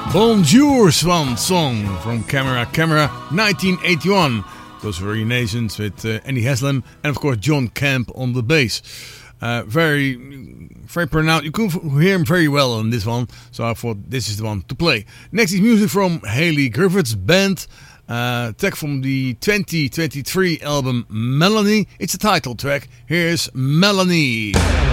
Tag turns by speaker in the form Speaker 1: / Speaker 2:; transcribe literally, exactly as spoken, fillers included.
Speaker 1: Bonjour Swan Song from Camera Camera nineteen eighty-one. Those were Renaissance with uh, Andy Haslam and of course John Camp on the bass. Uh, very, very pronounced. You could hear him very well on this one, so I thought this is the one to play. Next is music from Hayley Griffiths Band. Uh, track from the twenty twenty-three album Melanie. It's a title track. Here's Melanie.